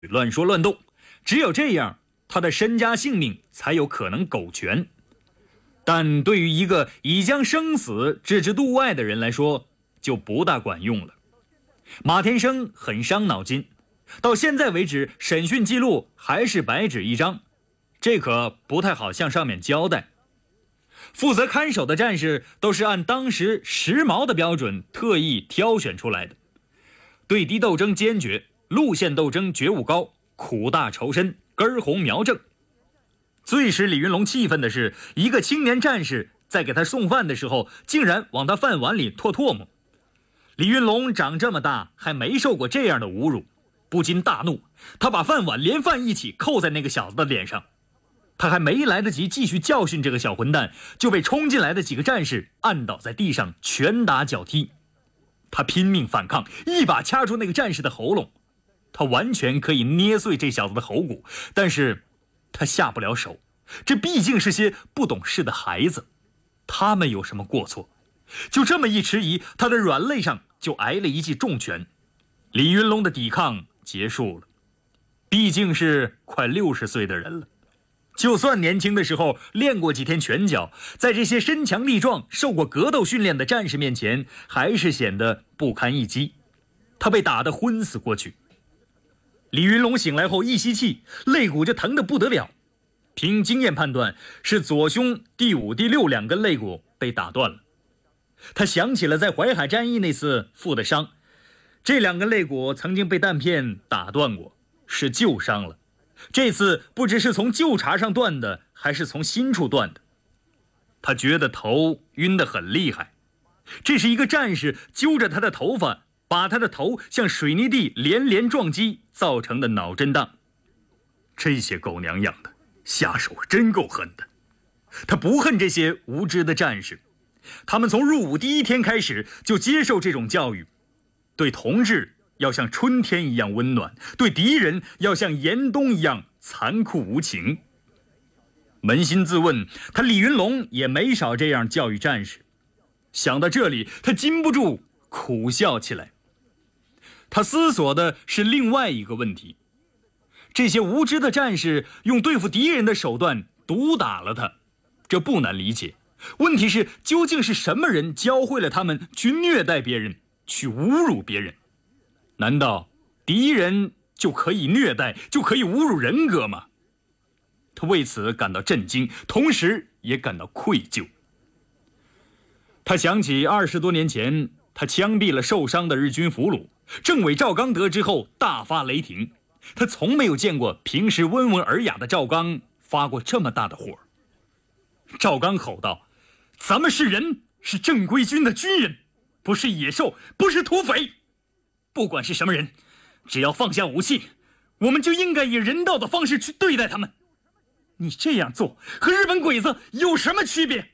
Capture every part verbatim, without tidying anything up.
乱说乱动，只有这样，他的身家性命才有可能苟全。但对于一个已将生死置之度外的人来说，就不大管用了。马天生很伤脑筋，到现在为止，审讯记录还是白纸一张，这可不太好向上面交代。负责看守的战士都是按当时时髦的标准特意挑选出来的，对敌斗争坚决，路线斗争觉悟高，苦大仇深，根红苗正。最使李云龙气愤的是，一个青年战士在给他送饭的时候，竟然往他饭碗里唾唾沫。李云龙长这么大还没受过这样的侮辱，不禁大怒，他把饭碗连饭一起扣在那个小子的脸上。他还没来得及继续教训这个小混蛋，就被冲进来的几个战士按倒在地上，拳打脚踢。他拼命反抗，一把掐住那个战士的喉咙。他完全可以捏碎这小子的喉骨，但是他下不了手，这毕竟是些不懂事的孩子，他们有什么过错？就这么一迟疑，他的软肋上就挨了一记重拳。李云龙的抵抗结束了，毕竟是快六十岁的人了，就算年轻的时候练过几天拳脚，在这些身强力壮、受过格斗训练的战士面前，还是显得不堪一击。他被打得昏死过去。李云龙醒来后一吸气，肋骨就疼得不得了。凭经验判断，是左胸第五、第六两根肋骨被打断了。他想起了在淮海战役那次负的伤，这两根肋骨曾经被弹片打断过，是旧伤了。这次不知是从旧茬上断的，还是从新处断的。他觉得头晕得很厉害，这是一个战士揪着他的头发，把他的头向水泥地连连撞击造成的脑震荡。这些狗娘养的，下手真够狠的。他不恨这些无知的战士，他们从入伍第一天开始就接受这种教育，对同志要像春天一样温暖，对敌人要像严冬一样残酷无情。扪心自问，他李云龙也没少这样教育战士。想到这里，他禁不住苦笑起来。他思索的是另外一个问题，这些无知的战士用对付敌人的手段毒打了他，这不难理解。问题是，究竟是什么人教会了他们去虐待别人，去侮辱别人？难道敌人就可以虐待，就可以侮辱人格吗？他为此感到震惊，同时也感到愧疚。他想起二十多年前，他枪毙了受伤的日军俘虏，政委赵刚得知后大发雷霆。他从没有见过平时温文尔雅的赵刚发过这么大的火。赵刚吼道：“咱们是人，是正规军的军人，不是野兽，不是土匪。不管是什么人，只要放下武器，我们就应该以人道的方式去对待他们。你这样做和日本鬼子有什么区别？”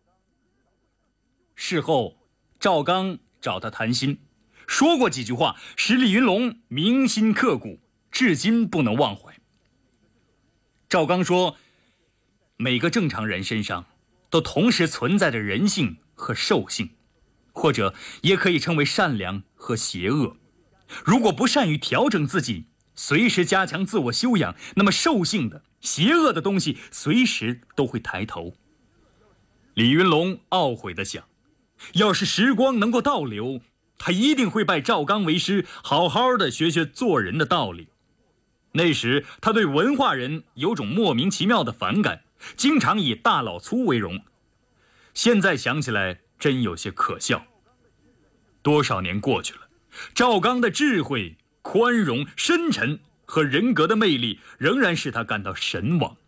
事后，赵刚找他谈心，说过几句话，使李云龙铭心刻骨，至今不能忘怀。赵刚说，每个正常人身上都同时存在着人性和兽性，或者也可以称为善良和邪恶。如果不善于调整自己，随时加强自我修养，那么兽性的、邪恶的东西随时都会抬头。李云龙懊悔地想，要是时光能够倒流，他一定会拜赵刚为师，好好的学学做人的道理。那时他对文化人有种莫名其妙的反感，经常以大老粗为荣。现在想起来真有些可笑。多少年过去了，赵刚的智慧、宽容、深沉和人格的魅力仍然使他感到神往。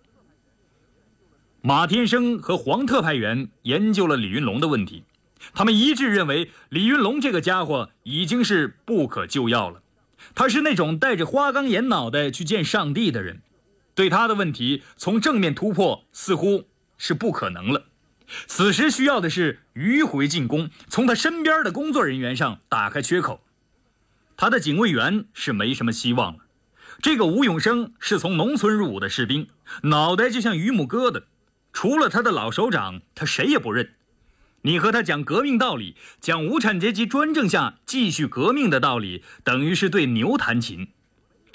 马天生和黄特派员研究了李云龙的问题，他们一致认为李云龙这个家伙已经是不可救药了。他是那种带着花岗岩脑袋去见上帝的人，对他的问题从正面突破似乎是不可能了。此时需要的是迂回进攻，从他身边的工作人员上打开缺口。他的警卫员是没什么希望了。这个吴永生是从农村入伍的士兵，脑袋就像榆木疙瘩，除了他的老首长，他谁也不认。你和他讲革命道理，讲无产阶级专政下继续革命的道理，等于是对牛弹琴。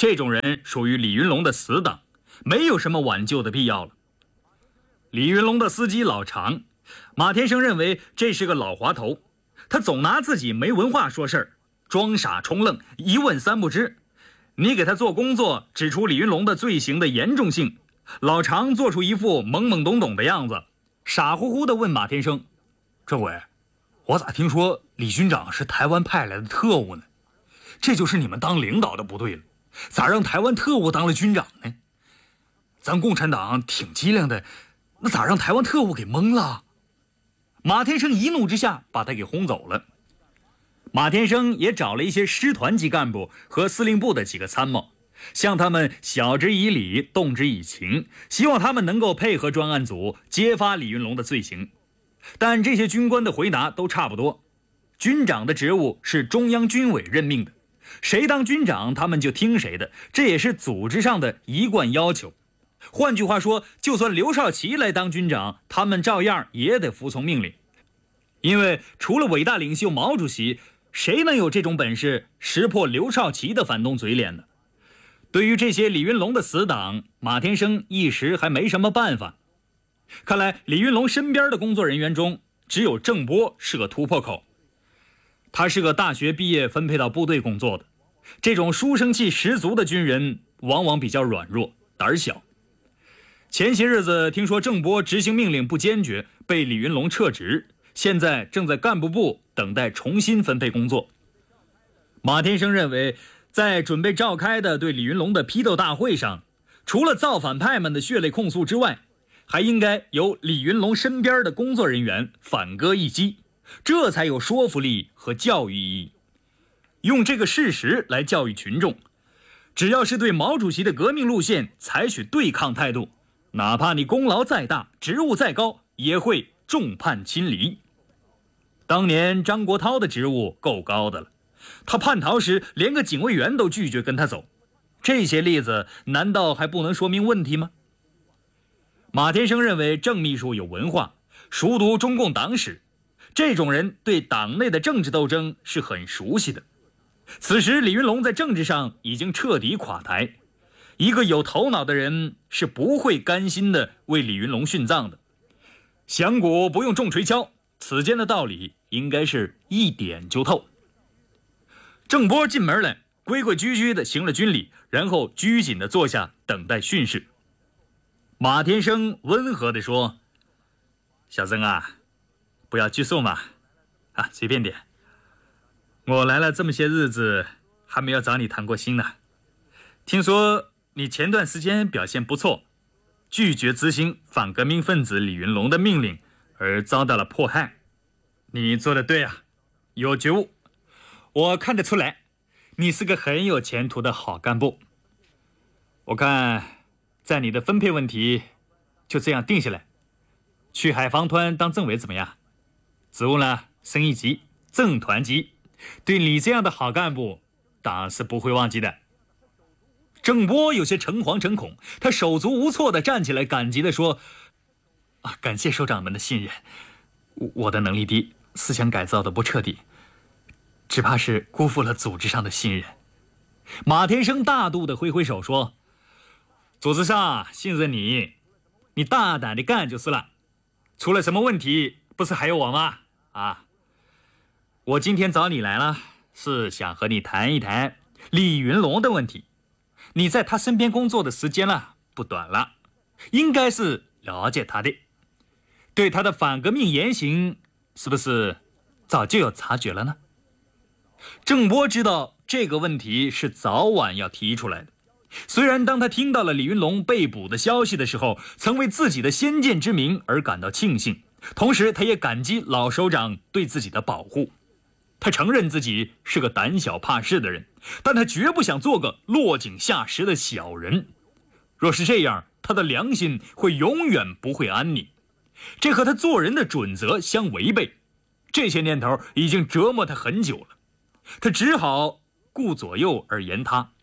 这种人属于李云龙的死党，没有什么挽救的必要了。李云龙的司机老常，马天生认为这是个老滑头，他总拿自己没文化说事儿，装傻充愣，一问三不知。你给他做工作，指出李云龙的罪行的严重性，老常做出一副懵懵懂懂的样子，傻乎乎地问马天生： 政委，我咋听说李军长是台湾派来的特务呢？这就是你们当领导的不对了，咋让台湾特务当了军长呢？咱共产党挺机灵的，那咋让台湾特务给蒙了？ 马天生一怒之下把他给轰走了。马天生也找了一些师团级干部和司令部的几个参谋，向他们晓之以理，动之以情，希望他们能够配合专案组揭发李云龙的罪行。但这些军官的回答都差不多，军长的职务是中央军委任命的，谁当军长他们就听谁的，这也是组织上的一贯要求。换句话说，就算刘少奇来当军长，他们照样也得服从命令。因为除了伟大领袖毛主席，谁能有这种本事识破刘少奇的反动嘴脸呢？对于这些李云龙的死党，马天生一时还没什么办法。看来李云龙身边的工作人员中，只有郑波是个突破口。他是个大学毕业分配到部队工作的，这种书生气十足的军人往往比较软弱胆小。前些日子听说郑波执行命令不坚决，被李云龙撤职，现在正在干部部等待重新分配工作。马天生认为，在准备召开的对李云龙的批斗大会上，除了造反派们的血泪控诉之外，还应该由李云龙身边的工作人员反戈一击，这才有说服力和教育意义。用这个事实来教育群众，只要是对毛主席的革命路线采取对抗态度，哪怕你功劳再大，职务再高，也会众叛亲离。当年张国焘的职务够高的了，他叛逃时连个警卫员都拒绝跟他走，这些例子难道还不能说明问题吗？马天生认为郑秘书有文化，熟读中共党史，这种人对党内的政治斗争是很熟悉的。此时李云龙在政治上已经彻底垮台，一个有头脑的人是不会甘心的为李云龙殉葬的。响鼓不用重锤敲，此间的道理应该是一点就透。郑波进门来，规规矩矩的行了军礼，然后拘谨的坐下等待训示。马天生温和地说：小曾啊，不要拘束嘛，啊，随便点。我来了这么些日子，还没有找你谈过心呢。听说你前段时间表现不错，拒绝执行反革命分子李云龙的命令，而遭到了迫害。你做得对啊，有觉悟。我看得出来，你是个很有前途的好干部。我看在你的分配问题就这样定下来，去海防团当政委怎么样？职务呢升一级，正团级。对你这样的好干部，党是不会忘记的。郑波有些诚惶诚恐，他手足无措地站起来，感激地说：啊，感谢首长们的信任，我的能力低，思想改造的不彻底，只怕是辜负了组织上的信任。马天生大度地挥挥手说：组织上信任你，你大胆地干就是了，出了什么问题不是还有我吗？啊，我今天找你来了，是想和你谈一谈李云龙的问题。你在他身边工作的时间了不短了，应该是了解他的，对他的反革命言行是不是早就有察觉了呢？郑波知道这个问题是早晚要提出来的，虽然当他听到了李云龙被捕的消息的时候，曾为自己的先见之明而感到庆幸，同时他也感激老首长对自己的保护。他承认自己是个胆小怕事的人，但他绝不想做个落井下石的小人。若是这样，他的良心会永远不会安宁，这和他做人的准则相违背。这些念头已经折磨他很久了，他只好顾左右而言他。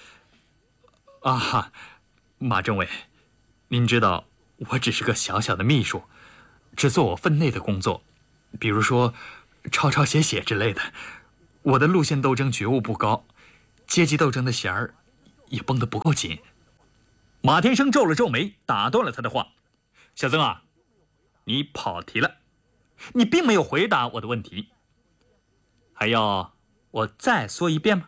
啊，马政委，您知道我只是个小小的秘书，只做我分内的工作，比如说抄抄写写之类的。我的路线斗争觉悟不高，阶级斗争的弦儿也绷得不够紧。 马天生皱了皱眉，打断了他的话：“小曾啊，你跑题了，你并没有回答我的问题，还要我再说一遍吗？”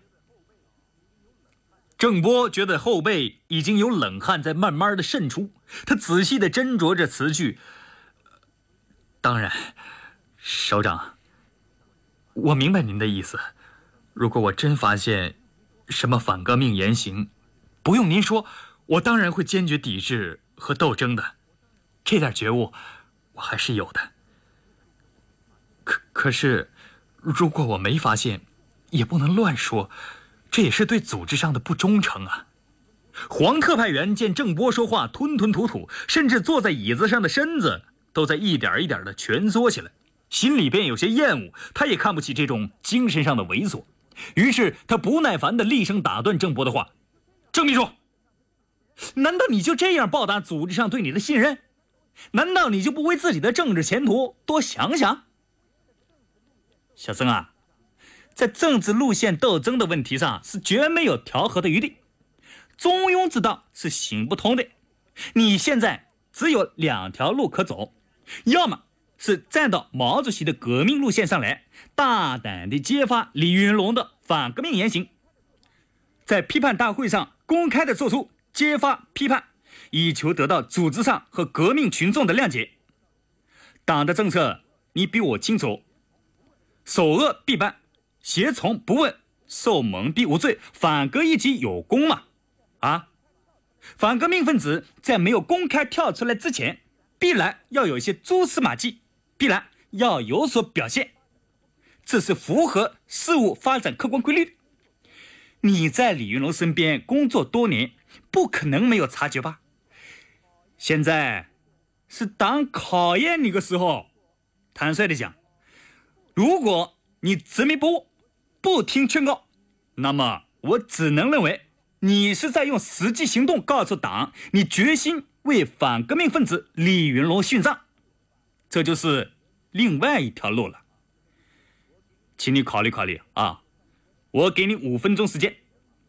郑波觉得后背已经有冷汗在慢慢的渗出，他仔细的斟酌着词句：“ 当然，首长，我明白您的意思。如果我真发现什么反革命言行，不用您说，我当然会坚决抵制和斗争的。这点觉悟我还是有的。可可是，如果我没发现，也不能乱说，这也是对组织上的不忠诚啊。” 黄特派员见郑波说话吞吞吐吐，甚至坐在椅子上的身子都在一点一点的蜷缩起来，心里便有些厌恶，他也看不起这种精神上的猥琐。于是他不耐烦地厉声打断郑波的话：“郑秘书，难道你就这样报答组织上对你的信任？难道你就不为自己的政治前途多想想？小曾啊，在政治路线斗争的问题上是绝没有调和的余地，中庸之道是行不通的。你现在只有两条路可走，要么是站到毛主席的革命路线上来，大胆地揭发李云龙的反革命言行，在批判大会上公开地做出揭发批判，以求得到组织上和革命群众的谅解。党的政策你比我清楚，首恶必办，胁从不问，受蒙蔽无罪，反革一己有功嘛？啊，反革命分子在没有公开跳出来之前，必然要有一些蛛丝马迹，必然要有所表现，这是符合事物发展客观规律的。你在李云龙身边工作多年，不可能没有察觉吧？现在是党考验你的时候。坦率地讲，如果你执迷不悟，不听劝告，那么我只能认为你是在用实际行动告诉党，你决心为反革命分子李云龙殉葬，这就是另外一条路了。请你考虑考虑啊，我给你五分钟时间。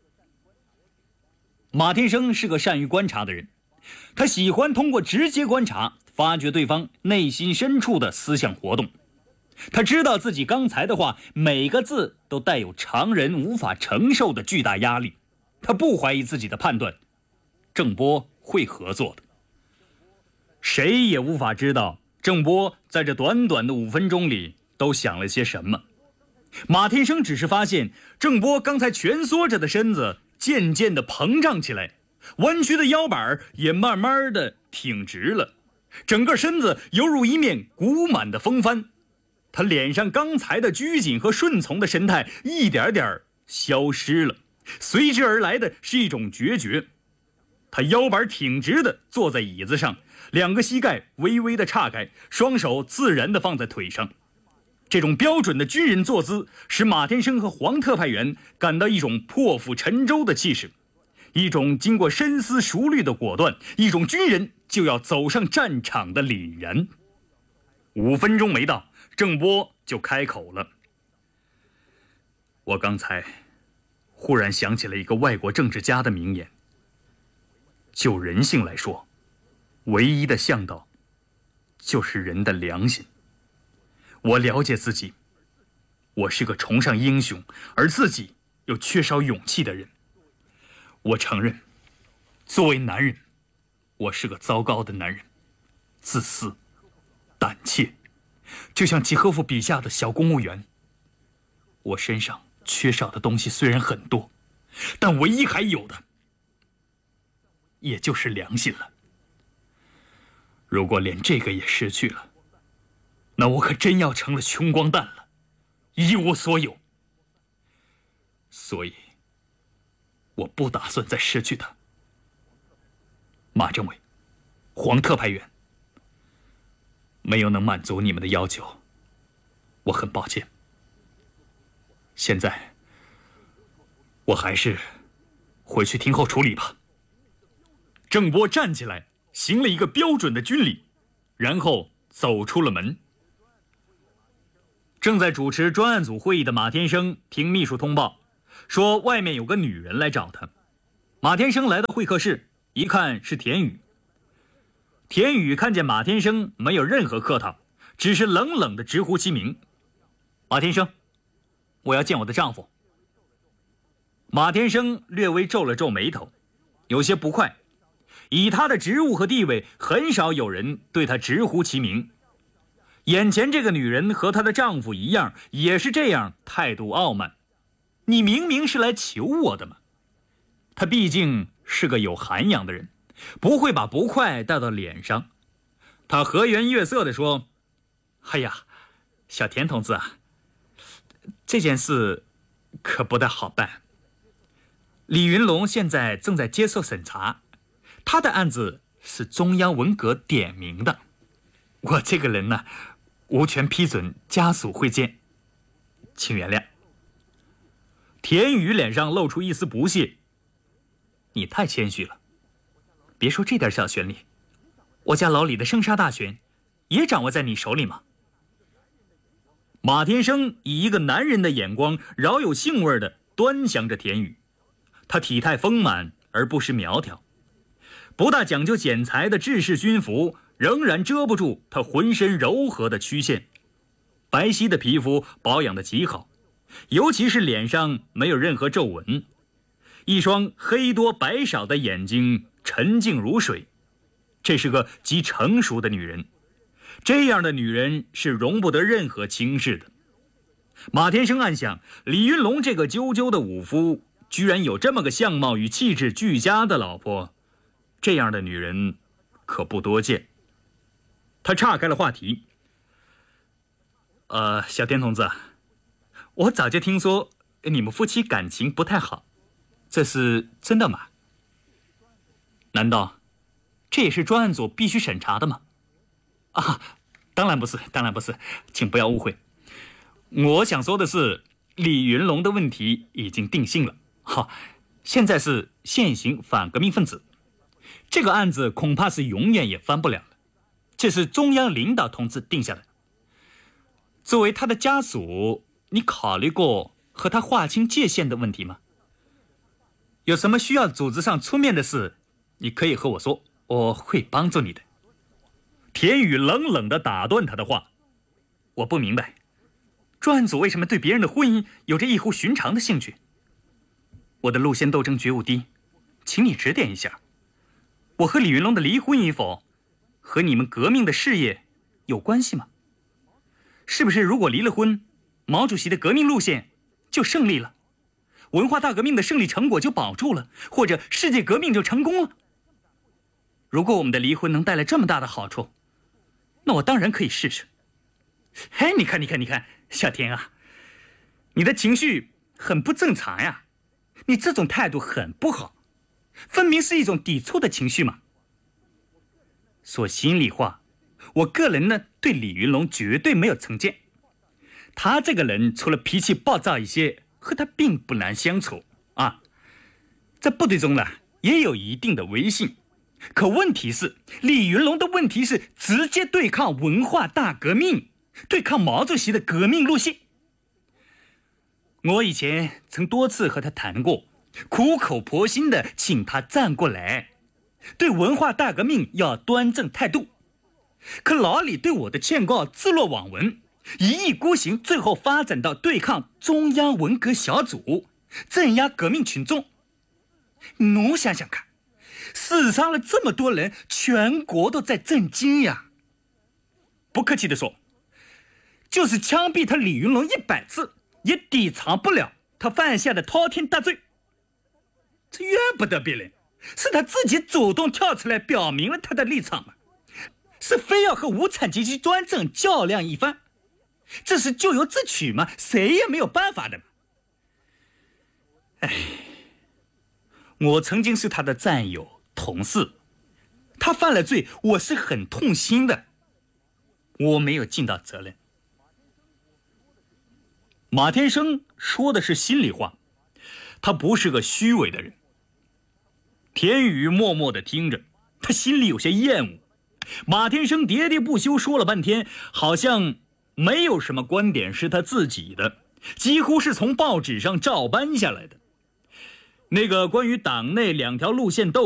马天生是个善于观察的人，他喜欢通过直接观察发掘对方内心深处的思想活动。他知道自己刚才的话每个字都带有常人无法承受的巨大压力，他不怀疑自己的判断，郑波会合作的。谁也无法知道郑波在这短短的五分钟里都想了些什么。马天生只是发现郑波刚才蜷缩着的身子渐渐地膨胀起来，弯曲的腰板也慢慢地挺直了，整个身子犹如一面鼓满的风帆。他脸上刚才的拘谨和顺从的神态一点点消失了，随之而来的是一种决绝。他腰板挺直地坐在椅子上，两个膝盖微微地岔开，双手自然地放在腿上。这种标准的军人坐姿使马天生和黄特派员感到一种破釜沉舟的气势，一种经过深思熟虑的果断，一种军人就要走上战场的凛然。五分钟没到，郑波就开口了：“我刚才忽然想起了一个外国政治家的名言，就人性来说，唯一的向导就是人的良心。我了解自己，我是个崇尚英雄而自己又缺少勇气的人。我承认，作为男人，我是个糟糕的男人，自私胆怯，就像契诃夫笔下的小公务员。我身上缺少的东西虽然很多，但唯一还有的也就是良心了。如果连这个也失去了，那我可真要成了穷光蛋了，一无所有。所以我不打算再失去它。马政委，黄特派员，没有能满足你们的要求，我很抱歉。现在我还是回去听候处理吧。郑波站起来，行了一个标准的军礼，然后走出了门。正在主持专案组会议的马天生听秘书通报，说外面有个女人来找他。 马天生来到会客室，一看是田宇。田宇看见马天生没有任何客套，只是冷冷地直呼其名：“马天生，我要见我的丈夫。”马天生略微皱了皱眉头，有些不快。以他的职务和地位，很少有人对他直呼其名。眼前这个女人和她的丈夫一样，也是这样态度傲慢。你明明是来求我的嘛。他毕竟是个有涵养的人，不会把不快带到脸上。他和颜悦色地说：“哎呀，小田同志啊，这件事可不大好办。李云龙现在正在接受审查，他的案子是中央文革点名的，我这个人呢，无权批准家属会见，请原谅。”田宇脸上露出一丝不屑：“你太谦虚了，别说这点小权利，我家老李的生杀大权也掌握在你手里吗？”马天生以一个男人的眼光，饶有兴味地端详着田宇。他体态丰满而不失苗条，不大讲究剪裁的制式军服仍然遮不住他浑身柔和的曲线，白皙的皮肤保养得极好，尤其是脸上没有任何皱纹，一双黑多白少的眼睛沉静如水。这是个极成熟的女人，这样的女人是容不得任何轻视的。马天生暗想，李云龙这个赳赳的武夫居然有这么个相貌与气质俱佳的老婆，这样的女人可不多见。他岔开了话题：“呃，小田同志，我早就听说你们夫妻感情不太好，这是真的吗？难道这也是专案组必须审查的吗？”“啊，当然不是，当然不是，请不要误会。我想说的是，李云龙的问题已经定性了。好，现在是现行反革命分子，这个案子恐怕是永远也翻不了了，这是中央领导同志定下来。作为他的家属，你考虑过和他划清界限的问题吗？有什么需要组织上出面的事，你可以和我说，我会帮助你的。”田宇冷冷地打断他的话：“我不明白，专案组为什么对别人的婚姻有着异乎寻常的兴趣？我的路线斗争觉悟低，请你指点一下。我和李云龙的离婚与否，和你们革命的事业有关系吗？是不是如果离了婚，毛主席的革命路线就胜利了，文化大革命的胜利成果就保住了，或者世界革命就成功了？如果我们的离婚能带来这么大的好处，那我当然可以试试。嘿，你看你看你看，小田啊，你的情绪很不正常呀，你这种态度很不好，分明是一种抵触的情绪嘛。说心里话，我个人呢对李云龙绝对没有成见，他这个人除了脾气暴躁一些，和他并不难相处啊。在部队中呢也有一定的威信，可问题是李云龙的问题是直接对抗文化大革命，对抗毛主席的革命路线。我以前曾多次和他谈过，苦口婆心的请他站过来，对文化大革命要端正态度。可老李对我的劝告置若罔闻，一意孤行，最后发展到对抗中央文革小组，镇压革命群众。侬想想看，死伤了这么多人，全国都在震惊呀。不客气地说，就是枪毙他李云龙一百次，也抵偿不了他犯下的滔天大罪。这怨不得别人，是他自己主动跳出来表明了他的立场嘛，是非要和无产阶级专政较量一番，这是咎由自取嘛，谁也没有办法的嘛。哎，我曾经是他的战友同事，他犯了罪，我是很痛心的，我没有尽到责任。马天生说的是心里话，他不是个虚伪的人。田宇默默地听着，他心里有些厌恶。马天生喋喋不休说了半天，好像没有什么观点是他自己的，几乎是从报纸上照搬下来的。 那个关于党内两条路线斗